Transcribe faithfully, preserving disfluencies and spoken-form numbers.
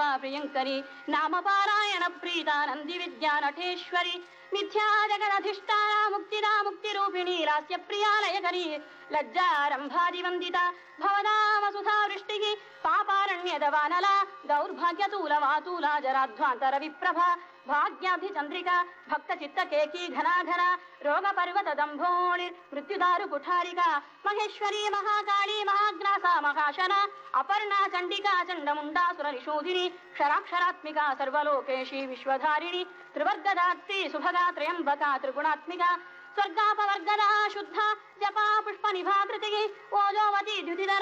प्रियंकरी नाम पारायण प्रीता नंदी विद्या नटेश्वरी मिथ्या जगदधिष्ठाना मुक्तिदा मुक्तिरूपिणी लास्य प्रियालयकरी लज्जारंभादिवंदिता भवनाम सुधा वृष्टिः पापारण्यदवानला दौर्भाग्यतूलवातूला जराध्वांतर विप्रभा भाग्याभिचंद्रिका भक्त चित्त केकी घनाघना रोग पर्वत दंभोणि मृत्युदारु कुठारिका महेश्वरी महाकाली महाग्नासा महाशना अपर्णा चंडिका चंडमुंडा सुरनिशोधिनी क्षराक्षरात्मिका सर्वलोकेशी विश्वधारिणी त्रिवर्गदात्री सुभगा त्रयंबका त्रिगुणात्मिका स्वर्गापवर्गदा शुद्धा जपा पुष्प निभा कृतिः ओजोवती द्युतिधरा